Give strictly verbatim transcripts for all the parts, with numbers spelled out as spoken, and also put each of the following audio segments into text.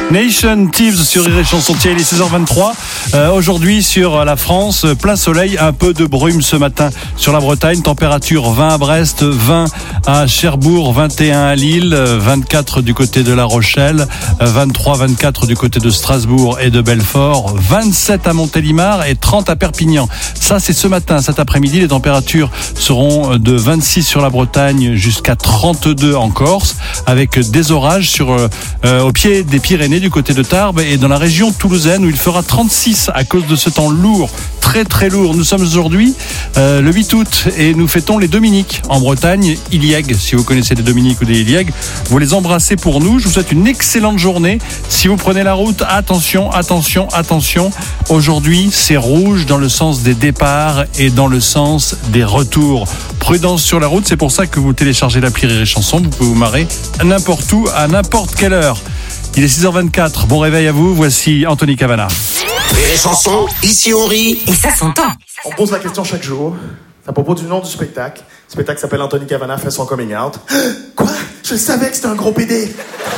Nation Thieves sur Rire et Chanson. Il est seize heures vingt-trois. Euh, aujourd'hui sur la France, plein soleil, un peu de brume ce matin sur la Bretagne. Température vingt à Brest, vingt à Cherbourg, vingt et un à Lille, vingt-quatre du côté de La Rochelle, vingt-trois, vingt-quatre du côté de Strasbourg et de Belfort, vingt-sept à Montélimar et trente à Perpignan. Ça, c'est ce matin. Cet après-midi, les températures seront de vingt-six sur la Bretagne jusqu'à trente-deux en Corse, avec des orages sur, euh, au pied des Pyrénées, du côté de Tarbes et dans la région toulousaine où il fera trente-six à cause de ce temps lourd, très très lourd. Nous sommes aujourd'hui euh, le huit août et nous fêtons les Dominiques en Bretagne. Iliègue, si vous connaissez les Dominiques ou des Iliègues, vous les embrassez pour nous. Je vous souhaite une excellente journée. Si vous prenez la route, attention, attention, attention. Aujourd'hui, c'est rouge dans le sens des départs et dans le sens des retours. Prudence sur la route, c'est pour ça que vous téléchargez l'appli Rire et Chanson. Vous pouvez vous marrer n'importe où, à n'importe quelle heure. Il est six heures vingt-quatre, bon réveil à vous, voici Anthony Cavana. Rire et Chanson, ici on rit. Et ça s'entend. On pose la question chaque jour, c'est à propos du nom du spectacle. Le spectacle s'appelle Anthony Cavana fait son coming out. Quoi? Je savais que c'était un gros P D.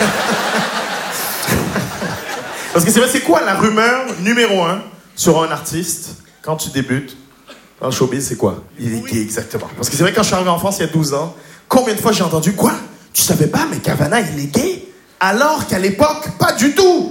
Parce que c'est vrai, c'est quoi la rumeur numéro un sur un artiste quand tu débutes dans le showbiz, c'est quoi? Il est gay, exactement. Parce que c'est vrai, quand je suis arrivé en France il y a douze ans, combien de fois j'ai entendu, quoi? Tu savais pas, mais Cavana, il est gay? Alors qu'à l'époque, pas du tout.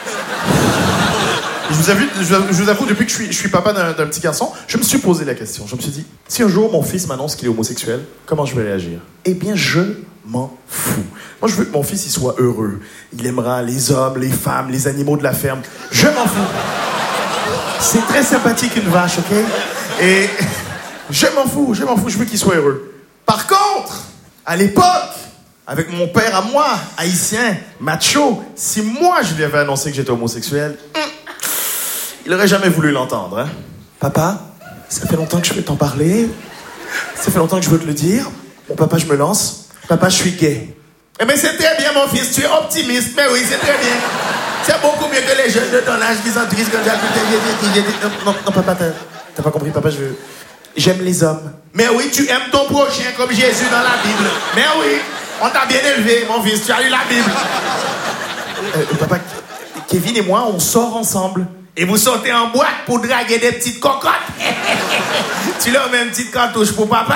Je vous avoue, je vous avoue depuis que je suis, je suis papa d'un, d'un petit garçon, je me suis posé la question. Je me suis dit, si un jour mon fils m'annonce qu'il est homosexuel, comment je vais réagir? Eh bien, je m'en fous. Moi, je veux que mon fils il soit heureux. Il aimera les hommes, les femmes, les animaux de la ferme. Je m'en fous. C'est très sympathique une vache, ok? Et je m'en fous, je m'en fous. Je veux qu'il soit heureux. Par contre, à l'époque, avec mon père à moi, haïtien, macho, si moi je lui avais annoncé que j'étais homosexuel, il aurait jamais voulu l'entendre, hein. Papa, ça fait longtemps que je veux t'en parler. Ça fait longtemps que je veux te le dire. Bon, papa, je me lance. Papa, je suis gay. Eh bien, c'est très bien, mon fils. Tu es optimiste. Mais oui, c'est très bien. C'est beaucoup mieux que les jeunes de ton âge qui sont tristes quand j'ai... Non, non, non, papa, t'as, t'as pas compris. Papa, je veux... J'aime les hommes. Mais oui, tu aimes ton prochain comme Jésus dans la Bible. Mais oui. On t'a bien élevé, mon fils, tu as lu la Bible. Euh, papa, Kevin et moi, on sort ensemble. Et vous sortez en boîte pour draguer des petites cocottes. Tu leur mets une petite cartouche pour papa.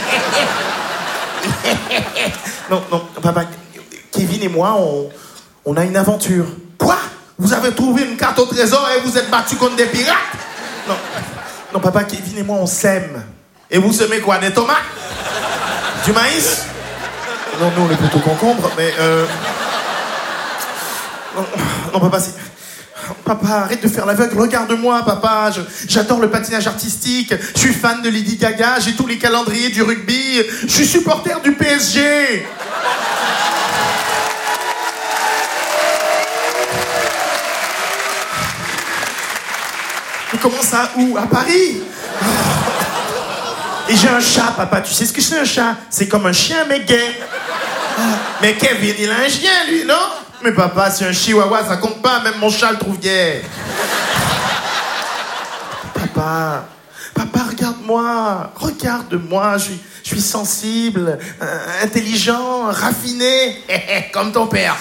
Non, non, papa, Kevin et moi, on, on a une aventure. Quoi? Vous avez trouvé une carte au trésor et vous êtes battus contre des pirates? Non, non, papa, Kevin et moi, on sème. Et vous semez quoi? Des tomates? Du maïs? Non, nous, on est plutôt concombres, mais euh... Non, non, papa, c'est... Papa, arrête de faire l'aveugle, regarde-moi, papa. Je, j'adore le patinage artistique. Je suis fan de Lady Gaga, j'ai tous les calendriers du rugby. Je suis supporter du P S G. Mais comment ça? Où? À Paris? Et j'ai un chat, papa. Tu sais ce que c'est un chat? C'est comme un chien, mais gay. Mais Kevin, il a un chien, lui, non? Mais papa, c'est un chihuahua, ça compte pas. Même mon chat le trouve gay. Papa, papa, regarde-moi. Regarde-moi. Je suis, je suis sensible, euh, intelligent, raffiné. Comme ton père.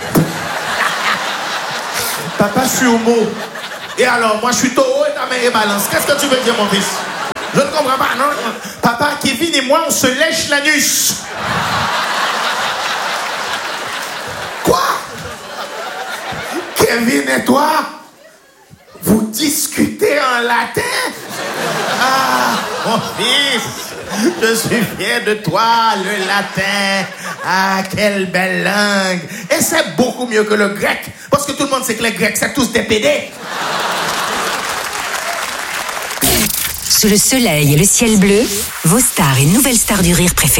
Papa, je suis homo. Et alors, moi, je suis taureau et ta mère est balance. Qu'est-ce que tu veux dire, mon fils? Je ne comprends pas, non? Papa, Kevin et moi, on se lèche l'anus. Quoi? Kevin et toi, vous discutez en latin? Ah, mon fils, je suis fier de toi, le latin. Ah, quelle belle langue. Et c'est beaucoup mieux que le grec. Parce que tout le monde sait que les Grecs, c'est tous des pédés. Sous le soleil et le ciel bleu, vos stars et nouvelles stars du rire préférées.